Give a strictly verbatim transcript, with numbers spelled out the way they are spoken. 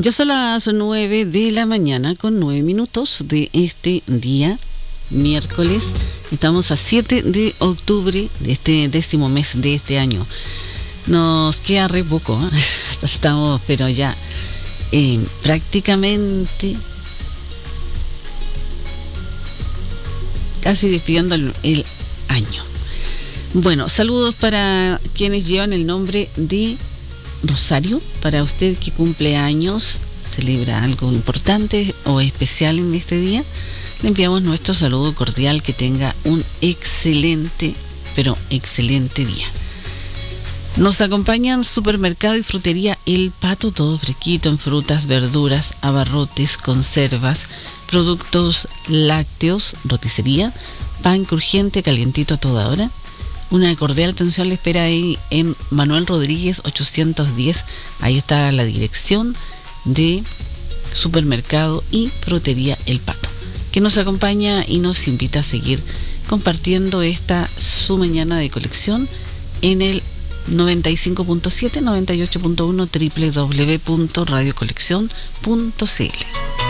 Ya son las nueve de la mañana con nueve minutos de este día, miércoles. Estamos a siete de octubre de este décimo mes de este año. Nos queda re poco, ¿eh? Estamos, pero ya eh, prácticamente casi despidiendo el, el año. Bueno, saludos para quienes llevan el nombre de Rosario, para usted que cumple años, celebra algo importante o especial en este día, le enviamos nuestro saludo cordial, que tenga un excelente, pero excelente día. Nos acompañan Supermercado y Frutería El Pato, todo fresquito en frutas, verduras, abarrotes, conservas, productos lácteos, roticería, pan crujiente, calientito a toda hora. Una cordial atención le espera ahí en Manuel Rodríguez ochocientos diez. Ahí está la dirección de Supermercado y Frutería El Pato, que nos acompaña y nos invita a seguir compartiendo esta su mañana de colección en el noventa y cinco punto siete, noventa y ocho punto uno, doble u doble u doble u punto radio colección punto c l.